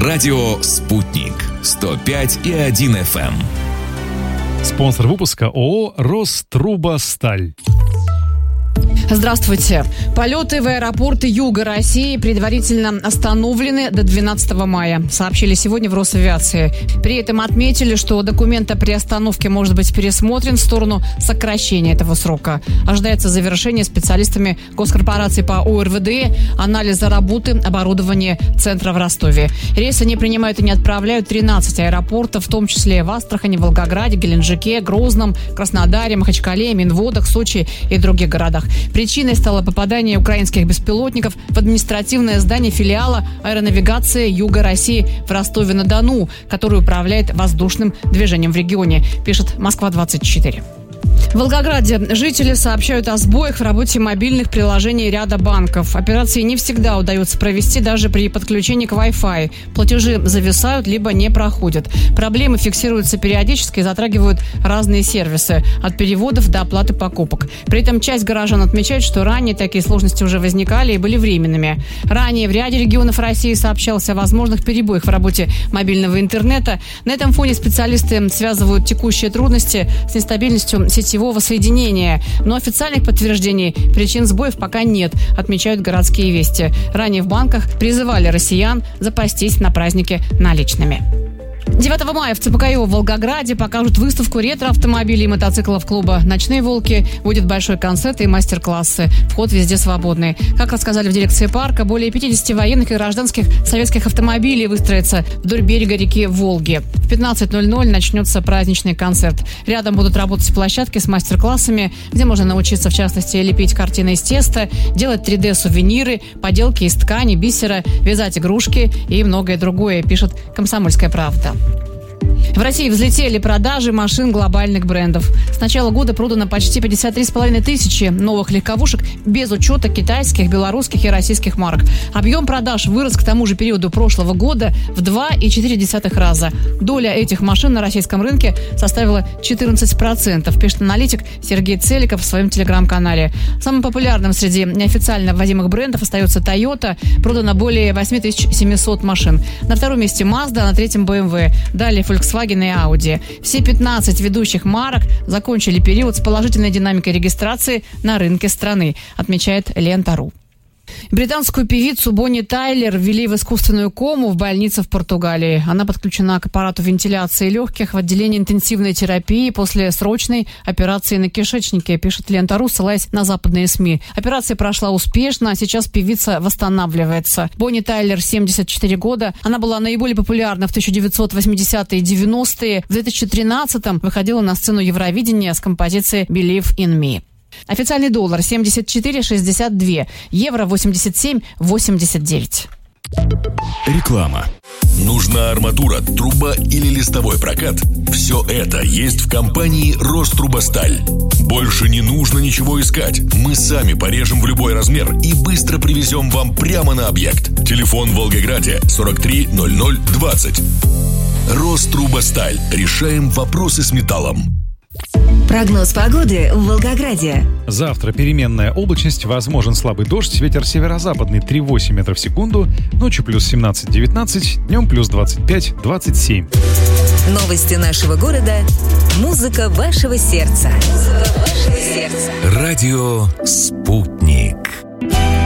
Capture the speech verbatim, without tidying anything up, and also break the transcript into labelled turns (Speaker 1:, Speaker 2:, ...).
Speaker 1: Радио «Спутник». сто пять и один эф эм.
Speaker 2: Спонсор выпуска ООО «Рострубосталь».
Speaker 3: Здравствуйте. Полеты в аэропорты Юга России предварительно остановлены до двенадцатого мая, сообщили сегодня в Росавиации. При этом отметили, что документ о приостановке может быть пересмотрен в сторону сокращения этого срока. Ожидается завершение специалистами госкорпорации по ОРВД анализа работы оборудования центра в Ростове. Рейсы не принимают и не отправляют тринадцать аэропортов, в том числе в Астрахани, Волгограде, Геленджике, Грозном, Краснодаре, Махачкале, Минводах, Сочи и других городах. Причиной стало попадание украинских беспилотников в административное здание филиала аэронавигации Юга России в Ростове-на-Дону, который управляет воздушным движением в регионе, пишет Москва двадцать четыре. В Волгограде жители сообщают о сбоях в работе мобильных приложений ряда банков. Операции не всегда удается провести даже при подключении к Wi-Fi. Платежи зависают, либо не проходят. Проблемы фиксируются периодически и затрагивают разные сервисы, от переводов до оплаты покупок. При этом часть горожан отмечает, что ранее такие сложности уже возникали и были временными. Ранее в ряде регионов России сообщалось о возможных перебоях в работе мобильного интернета. На этом фоне специалисты связывают текущие трудности с нестабильностью сетевого соединения. Но официальных подтверждений причин сбоев пока нет, отмечают городские вести. Ранее в банках призывали россиян запастись на празднике наличными. девятого мая в ЦПКО в Волгограде покажут выставку ретро-автомобилей и мотоциклов клуба «Ночные волки». Будет большой концерт и мастер-классы. Вход везде свободный. Как рассказали в дирекции парка, более пятидесяти военных и гражданских советских автомобилей выстроятся вдоль берега реки Волги. В пятнадцать ноль ноль начнется праздничный концерт. Рядом будут работать площадки с мастер-классами, где можно научиться, в частности, лепить картины из теста, делать три дэ-сувениры, поделки из ткани, бисера, вязать игрушки и многое другое, пишет «Комсомольская правда». В России взлетели продажи машин глобальных брендов. С начала года продано почти пятьдесят три с половиной тысячи новых легковушек без учета китайских, белорусских и российских марок. Объем продаж вырос к тому же периоду прошлого года в два и четыре десятых раза. Доля этих машин на российском рынке составила четырнадцать процентов, пишет аналитик Сергей Целиков в своем телеграм-канале. Самым популярным среди неофициально ввозимых брендов остается Toyota. Продано более восемь тысяч семьсот машин. На втором месте Mazda, а на третьем бэ эм вэ. Далее Volkswagen и Audi. Все пятнадцать ведущих марок закончили период с положительной динамикой регистрации на рынке страны, отмечает Лента.ру. Британскую певицу Бонни Тайлер ввели в искусственную кому в больнице в Португалии. Она подключена к аппарату вентиляции легких в отделении интенсивной терапии после срочной операции на кишечнике, пишет Лента.ру, ссылаясь на западные СМИ. Операция прошла успешно, а сейчас певица восстанавливается. Бонни Тайлер, семьдесят четыре года. Она была наиболее популярна в тысяча девятьсот восьмидесятые и девяностые. В две тысячи тринадцатом выходила на сцену Евровидения с композицией «Believe in Me». Официальный доллар семьдесят четыре шестьдесят два, евро восемьдесят семь восемьдесят девять.
Speaker 1: Реклама. Нужна арматура, труба или листовой прокат? Все это есть в компании «Рострубосталь». Больше не нужно ничего искать. Мы сами порежем в любой размер и быстро привезем вам прямо на объект. Телефон в Волгограде сорок три ноль ноль двадцать. «Рострубосталь». Решаем вопросы с металлом.
Speaker 4: Прогноз погоды в Волгограде.
Speaker 2: Завтра переменная облачность, возможен слабый дождь, ветер северо-западный три-восемь метров в секунду, ночью плюс семнадцать-девятнадцать, днем плюс двадцать пять двадцать семь.
Speaker 4: Новости нашего города. Музыка вашего сердца. Музыка вашего сердца.
Speaker 1: Радио «Спутник».